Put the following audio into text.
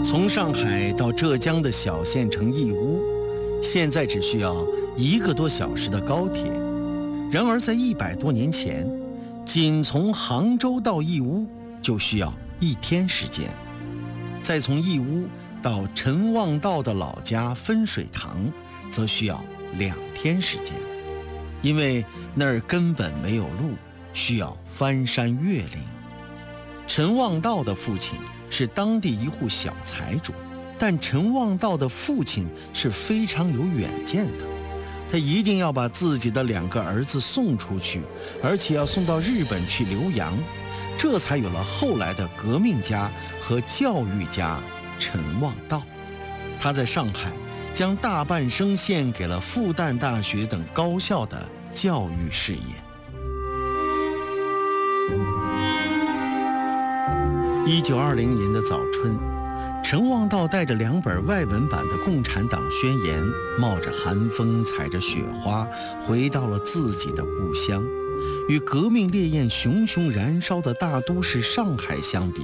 从上海到浙江的小县城义乌，现在只需要1个多小时的高铁。然而在100多年前，仅从杭州到义乌就需要1天时间，再从义乌到陈望道的老家分水塘，则需要2天时间。因为那儿根本没有路，需要翻山越岭。陈望道的父亲是当地一户小财主，但陈望道的父亲是非常有远见的，他一定要把自己的2个儿子送出去，而且要送到日本去留洋，这才有了后来的革命家和教育家陈望道。他在上海将大半生献给了复旦大学等高校的教育事业。1920年的早春，陈望道带着2本外文版的《共产党宣言》，冒着寒风，踩着雪花，回到了自己的故乡。与革命烈焰熊熊燃烧的大都市上海相比，